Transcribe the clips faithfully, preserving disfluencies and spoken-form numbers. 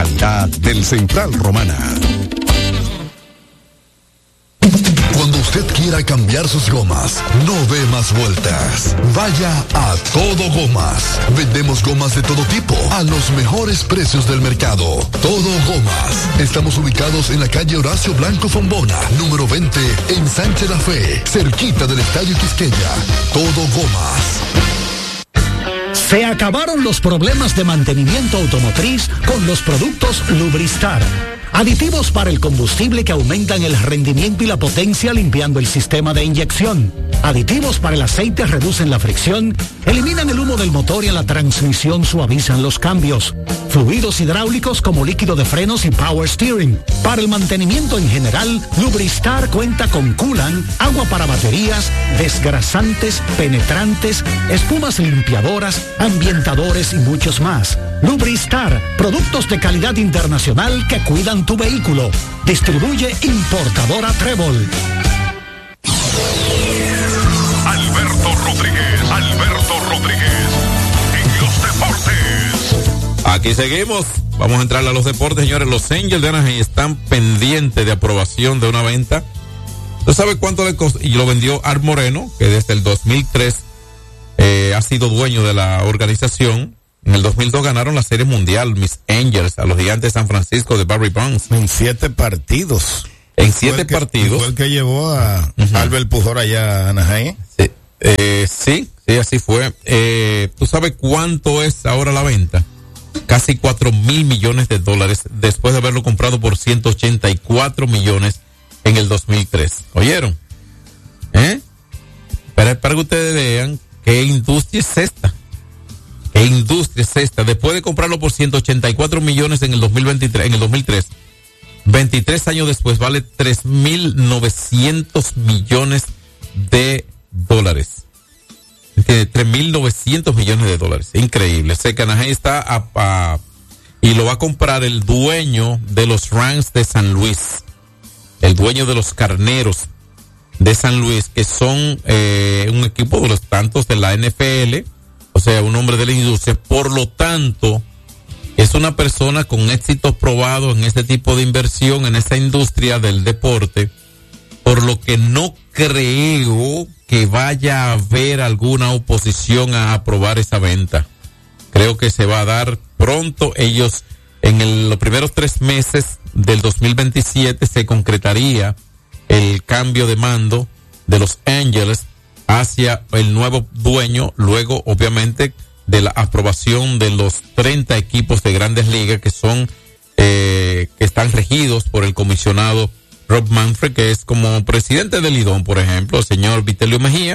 calidad del Central Romana. Cuando usted quiera cambiar sus gomas, no dé más vueltas. Vaya a Todo Gomas. Vendemos gomas de todo tipo a los mejores precios del mercado. Todo Gomas. Estamos ubicados en la calle Horacio Blanco Fombona, número veinte, en Sánchez La Fe, cerquita del Estadio Quisqueya. Todo Gomas. Se acabaron los problemas de mantenimiento automotriz con los productos Lubristar. Aditivos para el combustible que aumentan el rendimiento y la potencia limpiando el sistema de inyección. Aditivos para el aceite reducen la fricción, eliminan el humo del motor y en la transmisión suavizan los cambios. Fluidos hidráulicos como líquido de frenos y power steering. Para el mantenimiento en general, Lubristar cuenta con coolant, agua para baterías, desgrasantes, penetrantes, espumas limpiadoras, ambientadores y muchos más. Lubristar, productos de calidad internacional que cuidan tu vehículo. Distribuye importadora Trébol. Alberto Rodríguez, Alberto Rodríguez, en los deportes. Aquí seguimos. Vamos a entrar a los deportes, señores. Los Angels de Anaheim están pendientes de aprobación de una venta. ¿Usted sabe cuánto le costó? Y lo vendió Art Moreno, que desde el dos mil tres eh, ha sido dueño de la organización. En el dos mil dos ganaron la Serie Mundial, Mis Angels, a los Gigantes de San Francisco de Barry Bonds. En siete partidos. En siete que, partidos. Fue el que llevó a uh-huh. Albert Pujol allá a Anaheim. Sí, eh, sí, sí, así fue. Eh, ¿Tú sabes cuánto es ahora la venta? Casi cuatro mil millones de dólares después de haberlo comprado por ciento ochenta y cuatro millones en el dos mil tres. ¿Oyeron? ¿Eh? Para, para que ustedes vean qué industria es esta. ¿Qué industria es esta? Después de comprarlo por ciento ochenta y cuatro millones en el dos mil veintitrés, en el dos mil tres, veintitrés años después vale tres mil novecientos millones de dólares. Tiene tres mil novecientos millones de dólares. Increíble. Sé que Anaheim está a, a, y lo va a comprar el dueño de los Rams de San Luis, el dueño de los Carneros de San Luis, que son eh, un equipo de los tantos de la N F L, o sea, un hombre de la industria. Por lo tanto, es una persona con éxito probado en este tipo de inversión, en esta industria del deporte, por lo que no creo que vaya a haber alguna oposición a aprobar esa venta. Creo que se va a dar pronto. Ellos, en el, los primeros tres meses del dos mil veintisiete, se concretaría el cambio de mando de los Angels hacia el nuevo dueño, luego, obviamente, de la aprobación de los treinta equipos de Grandes Ligas que son, eh, que están regidos por el comisionado Rob Manfred, que es como presidente del Lidón, por ejemplo, el señor Vitelio Mejía,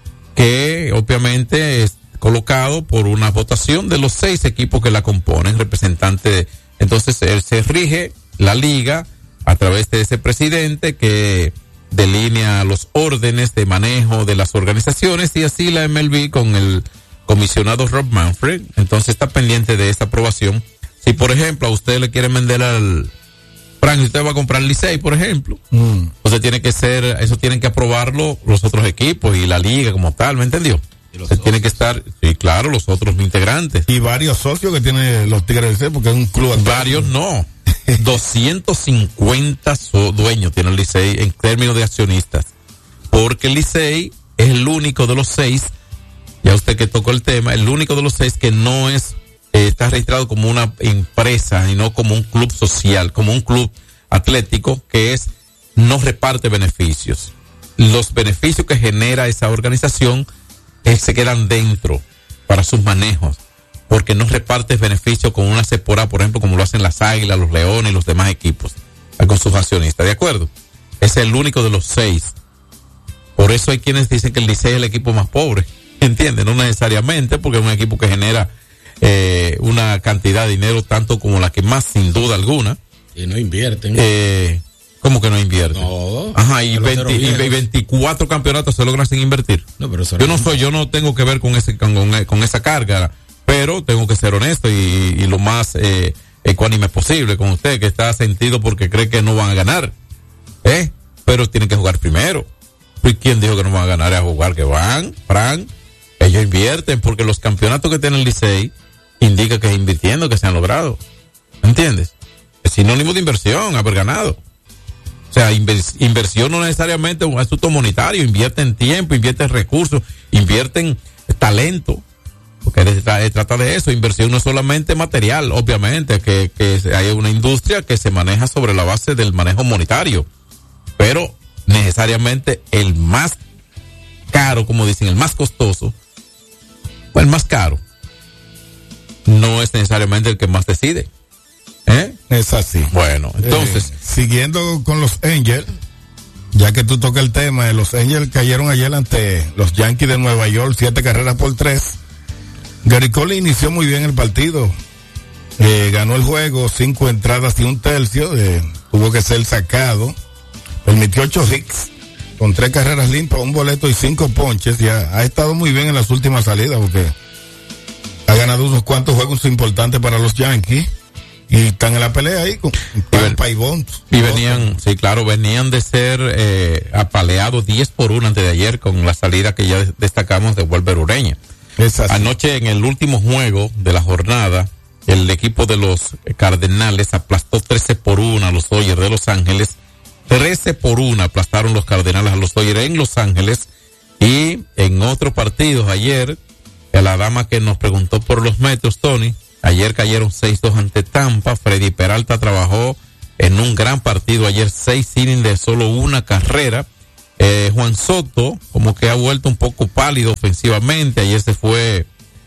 que obviamente es colocado por una votación de los seis equipos que la componen, representante de, entonces él se rige la liga a través de ese presidente que delinea los órdenes de manejo de las organizaciones, y así la M L B con el comisionado Rob Manfred, entonces está pendiente de esta aprobación. Si por ejemplo a usted le quieren vender al Frank, si usted va a comprar Licey, por ejemplo, mm. entonces tiene que ser, eso tienen que aprobarlo los otros equipos y la liga como tal, ¿me entendió? Tiene que estar, sí, claro, los otros integrantes. Y varios socios que tienen los Tigres del Licey, porque es un club actual. Varios no. doscientos cincuenta so dueños tiene el Licey en términos de accionistas. Porque el Licey es el único de los seis, ya usted que tocó el tema, el único de los seis que no es, eh, está registrado como una empresa y no como un club social, como un club atlético, que es, no reparte beneficios. Los beneficios que genera esa organización eh, se quedan dentro para sus manejos, porque no reparte beneficios con una temporada, por ejemplo, como lo hacen las Águilas, los Leones y los demás equipos, con sus accionistas, ¿de acuerdo? Es el único de los seis. Por eso hay quienes dicen que el Licey es el equipo más pobre, ¿entienden? No necesariamente, porque es un equipo que genera eh, una cantidad de dinero tanto como la que más, sin duda alguna. Y no invierten. Eh, ¿Cómo que no invierten? No. Ajá, y, veinte, y veinticuatro campeonatos se logran sin invertir. No, pero yo no soy, yo no tengo que ver con ese con, con esa carga, pero tengo que ser honesto y, y lo más eh, ecuánime posible con usted, que está sentido porque cree que no van a ganar, ¿eh? Pero tienen que jugar primero. ¿Y quién dijo que no van a ganar? A jugar, que van, Fran. Ellos invierten porque los campeonatos que tiene el Licey indica que es invirtiendo que se han logrado. ¿Entiendes? Es sinónimo de inversión, haber ganado. O sea, invers, inversión no necesariamente un asunto monetario, invierte en tiempo, invierte en recursos, invierte en talento, porque se trata de eso. Inversión no es solamente material, obviamente, que, que hay una industria que se maneja sobre la base del manejo monetario, pero necesariamente el más caro, como dicen, el más costoso, o el más caro, no es necesariamente el que más decide. ¿Eh? Es así. Bueno, entonces. Eh, siguiendo con los Angels, ya que tú tocas el tema, los Angels cayeron ayer ante los Yankees de Nueva York, siete carreras por tres. Gary Cole inició muy bien el partido. Eh, ganó el juego, cinco entradas y un tercio. Eh, tuvo que ser sacado. Permitió ocho hits, con tres carreras limpias, un boleto y cinco ponches. Ya ha estado muy bien en las últimas salidas, porque ha ganado unos cuantos juegos importantes para los Yankees. Y están en la pelea ahí con Tampa y Bonds. Y venían, sí, claro, venían de ser eh, apaleados diez por uno antes de ayer con la salida que ya destacamos de Wolver Ureña. Anoche en el último juego de la jornada, el equipo de los Cardenales aplastó trece por uno a los Dodgers de Los Ángeles. trece por uno aplastaron los Cardenales a los Dodgers en Los Ángeles. Y en otros partidos ayer, la dama que nos preguntó por los metros, Tony, ayer cayeron seis dos ante Tampa. Freddy Peralta trabajó en un gran partido ayer, seis innings de solo una carrera. Eh, Juan Soto, como que ha vuelto un poco pálido ofensivamente. Ayer se fue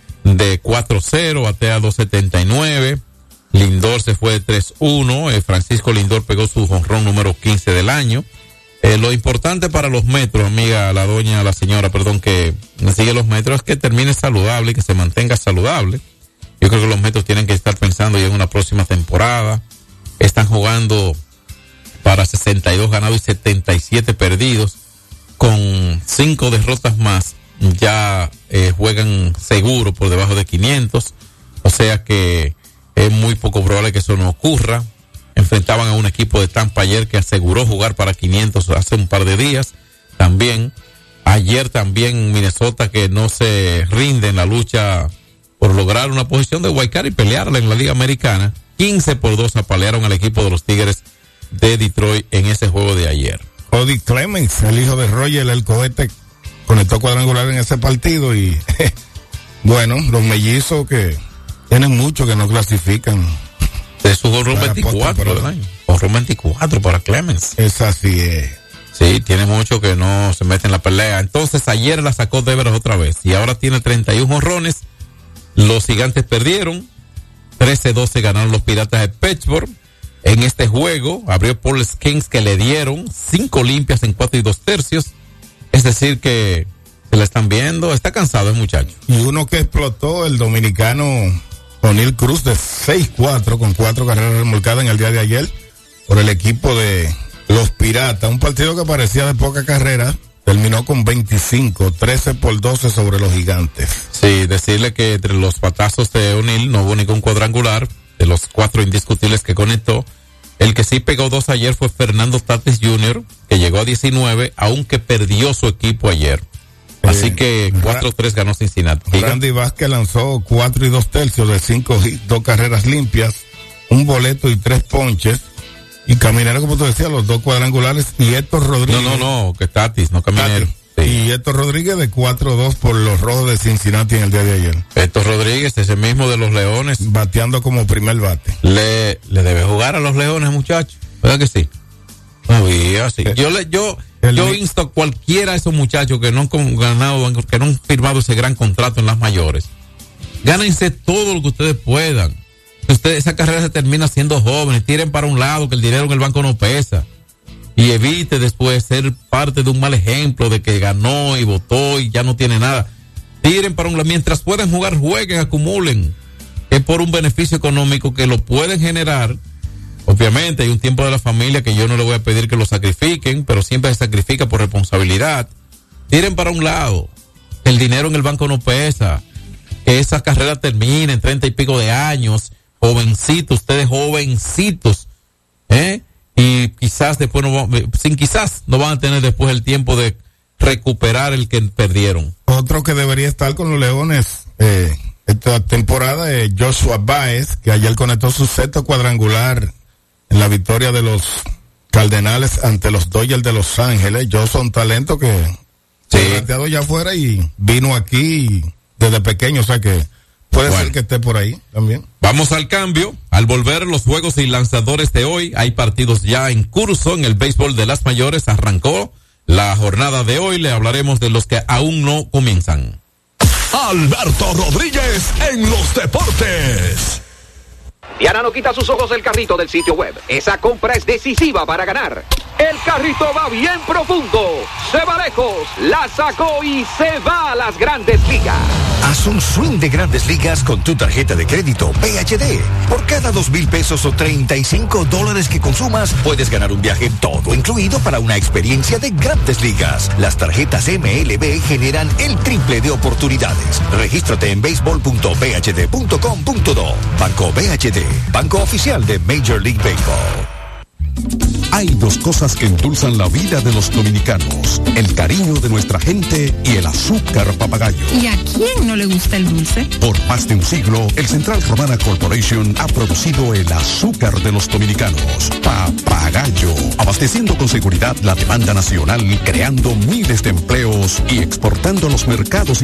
de cuatro cero, batea dos setenta y nueve. Lindor se fue de tres uno. Eh, Francisco Lindor pegó su jonrón número quince del año. Eh, lo importante para los metros, amiga, la doña, la señora, perdón, que sigue los metros, es que termine saludable y que se mantenga saludable. Yo creo que los Metros tienen que estar pensando ya en una próxima temporada. Están jugando para sesenta y dos ganados y setenta y siete perdidos. Con cinco derrotas más, ya eh, juegan seguro por debajo de quinientos. O sea que es muy poco probable que eso no ocurra. Enfrentaban a un equipo de Tampa ayer que aseguró jugar para quinientos hace un par de días. También, ayer también Minnesota, que no se rinde en la lucha por lograr una posición de wild card y pelearla en la Liga Americana. quince por dos apalearon al equipo de los Tigres de Detroit en ese juego de ayer. Cody Clemens, el hijo de Roger, el cohete, conectó cuadrangular en ese partido y bueno, los mellizos que tienen mucho que no clasifican. Es su jorrón veinticuatro del año. Jorrón veinticuatro para Clemens. Es así, eh. Sí, tiene mucho que no se mete en la pelea. Entonces ayer la sacó Devers otra vez y ahora tiene treinta y uno jonrones. Los Gigantes perdieron, trece doce ganaron los Piratas de Pittsburgh. En este juego abrió Paul Skeens, que le dieron cinco limpias en cuatro y dos tercios. Es decir que se le están viendo, está cansado el muchacho. Y uno que explotó, el dominicano O'Neill Cruz, de seis cuatro con cuatro carreras remolcadas en el día de ayer por el equipo de los Piratas. Un partido que parecía de poca carrera. Terminó con veinticinco, trece por doce sobre los Gigantes. Sí, decirle que entre los patazos de O'Neill no hubo ningún cuadrangular, de los cuatro indiscutibles que conectó. El que sí pegó dos ayer fue Fernando Tatis junior, que llegó a diecinueve, aunque perdió su equipo ayer. Así eh, que cuatro tres ganó Cincinnati. Randy Vázquez lanzó cuatro y dos tercios de cinco hits, dos carreras limpias, un boleto y tres ponches. Y Caminero, como tú decías, los dos cuadrangulares, y Héctor Rodríguez. No, no, no, que Tatis, no Caminero. Sí. Y Héctor Rodríguez de cuatro dos por los Rojos de Cincinnati en el día de ayer. Héctor Rodríguez, ese mismo de los Leones. Bateando como primer bate. Le, le debe jugar a los Leones, muchachos. ¿Verdad que sí? No, y así. Yo le, yo, el yo insto a cualquiera de esos muchachos que no han ganado, que no han firmado ese gran contrato en las mayores. Gánense todo lo que ustedes puedan. Ustedes, esa carrera se termina siendo jóvenes, tiren para un lado que el dinero en el banco no pesa y evite después ser parte de un mal ejemplo de que ganó y votó y ya no tiene nada. Tiren para un lado, mientras puedan jugar, jueguen, acumulen, es por un beneficio económico que lo pueden generar. Obviamente hay un tiempo de la familia que yo no le voy a pedir que lo sacrifiquen, pero siempre se sacrifica por responsabilidad. Tiren para un lado, el dinero en el banco no pesa, que esa carrera termine en treinta y pico de años. Jovencitos, ustedes jovencitos, ¿eh? Y quizás después no van, sin quizás no van a tener después el tiempo de recuperar el que perdieron. Otro que debería estar con los Leones, eh, esta temporada es Joshua Baez, que ayer conectó su sexto cuadrangular en la victoria de los Cardenales ante los Dodgers de Los Ángeles. Joshua, un talento que sí. se ha planteado ya afuera y vino aquí desde pequeño, o sea que puede bueno. ser que esté por ahí también. Vamos al cambio. Al volver los juegos y lanzadores de hoy, hay partidos ya en curso en el béisbol de las mayores. Arrancó la jornada de hoy. Le hablaremos de los que aún no comienzan. Alberto Rodríguez en los deportes. Diana no quita sus ojos del carrito del sitio web. Esa compra es decisiva para ganar. El carrito va bien profundo, se va lejos, la sacó y se va a las Grandes Ligas. Haz un swing de Grandes Ligas con tu tarjeta de crédito B H D. Por cada dos mil pesos o treinta y cinco dólares que consumas, puedes ganar un viaje todo incluido para una experiencia de Grandes Ligas. Las tarjetas M L B generan el triple de oportunidades. Regístrate en béisbol punto b h d punto com punto do. Banco B H D, banco oficial de Major League Baseball. Hay dos cosas que endulzan la vida de los dominicanos: el cariño de nuestra gente y el azúcar papagayo. ¿Y a quién no le gusta el dulce? Por más de un siglo, el Central Romana Corporation ha producido el azúcar de los dominicanos, Papagayo, abasteciendo con seguridad la demanda nacional, creando miles de empleos y exportando a los mercados